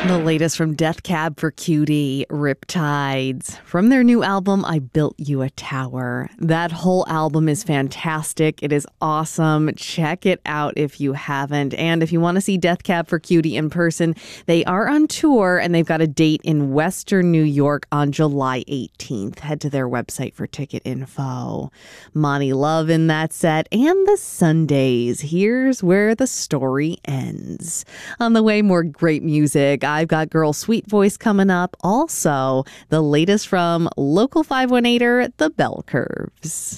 The latest from Death Cab for Cutie, Riptides. From their new album, I Built You a Tower. That whole album is fantastic. It is awesome. Check it out if you haven't. And if you want to see Death Cab for Cutie in person, they are on tour and they've got a date in Western New York on July 18th. Head to their website for ticket info. Monty Love in that set and the Sundays. Here's where the story ends. On the way, more great music. I've got Girl Sweet Voice coming up. Also, the latest from local 518er, The Bell Curves.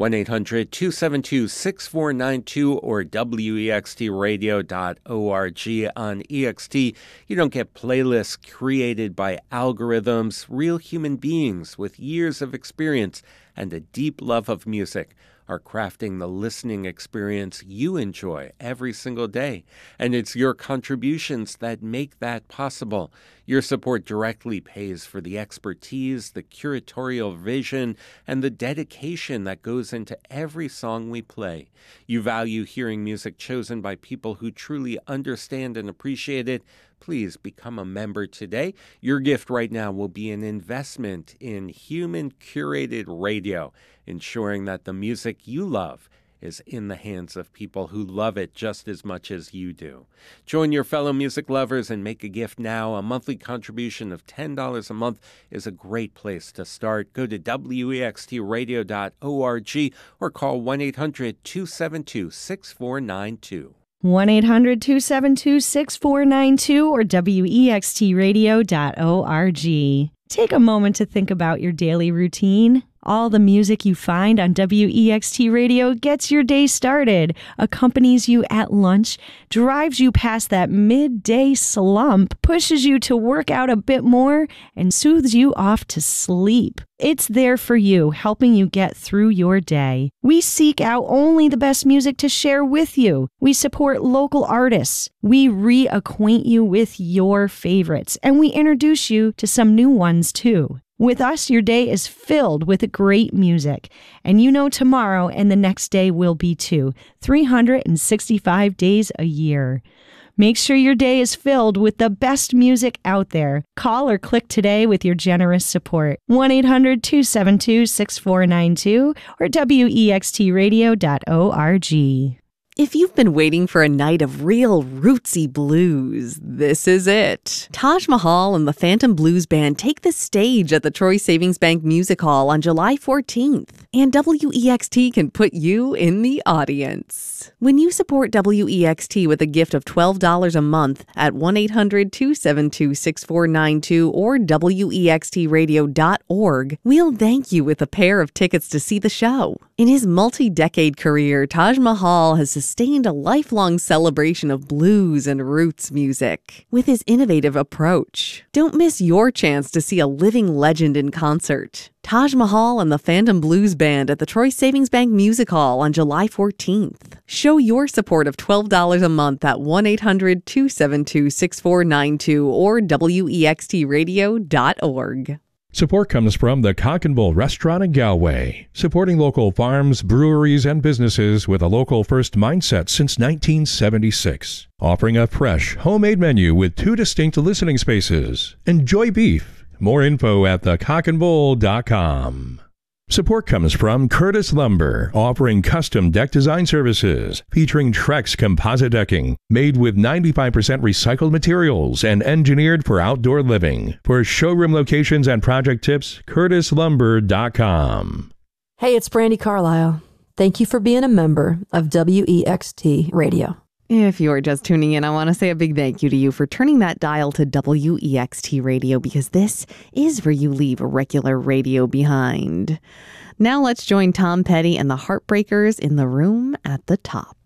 1-800-272-6492 or wextradio.org. On EXT, you don't get playlists created by algorithms. Real human beings with years of experience and a deep love of music are crafting the listening experience you enjoy every single day. And it's your contributions that make that possible. Your support directly pays for the expertise, the curatorial vision, and the dedication that goes into every song we play. You value hearing music chosen by people who truly understand and appreciate it. Please become a member today. Your gift right now will be an investment in human-curated radio, ensuring that the music you love is in the hands of people who love it just as much as you do. Join your fellow music lovers and make a gift now. A monthly contribution of $10 a month is a great place to start. Go to wextradio.org or call 1-800-272-6492. 1-800-272-6492 or wextradio.org. Take a moment to think about your daily routine. All the music you find on WEXT Radio gets your day started, accompanies you at lunch, drives you past that midday slump, pushes you to work out a bit more, and soothes you off to sleep. It's there for you, helping you get through your day. We seek out only the best music to share with you. We support local artists. We reacquaint you with your favorites, and we introduce you to some new ones too. With us, your day is filled with great music, and you know tomorrow and the next day will be too, 365 days a year. Make sure your day is filled with the best music out there. Call or click today with your generous support. 1-800-272-6492 or wextradio.org. If you've been waiting for a night of real rootsy blues, this is it. Taj Mahal and the Phantom Blues Band take the stage at the Troy Savings Bank Music Hall on July 14th. And WEXT can put you in the audience. When you support WEXT with a gift of $12 a month at 1-800-272-6492 or wextradio.org, we'll thank you with a pair of tickets to see the show. In his multi-decade career, Taj Mahal has sustained a lifelong celebration of blues and roots music with his innovative approach. Don't miss your chance to see a living legend in concert. Taj Mahal and the Phantom Blues Band at the Troy Savings Bank Music Hall on July 14th. Show your support of $12 a month at 1-800-272-6492 or wextradio.org. Support comes from the Cock and Bull Restaurant in Galway, supporting local farms, breweries, and businesses with a local first mindset since 1976. Offering a fresh, homemade menu with 2 distinct listening spaces. Enjoy beef. More info at thecockandbull.com. Support comes from Curtis Lumber, offering custom deck design services featuring Trex composite decking made with 95% recycled materials and engineered for outdoor living. For showroom locations and project tips, curtislumber.com. Hey, it's Brandy Carlisle. Thank you for being a member of WEXT Radio. If you're just tuning in, I want to say a big thank you to you for turning that dial to WEXT Radio, because this is where you leave regular radio behind. Now let's join Tom Petty and the Heartbreakers in the room at the top.